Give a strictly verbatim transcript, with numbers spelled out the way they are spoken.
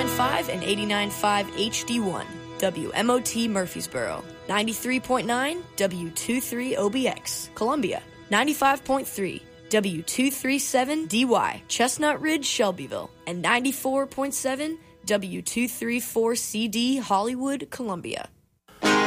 nine five and eighty-nine point five H D one, W M O T Murfreesboro, ninety-three point nine W twenty-three O B X, Columbia, ninety-five point three W two thirty-seven D Y, Chestnut Ridge, Shelbyville, and ninety-four point seven W two thirty-four C D, Hollywood, Columbia.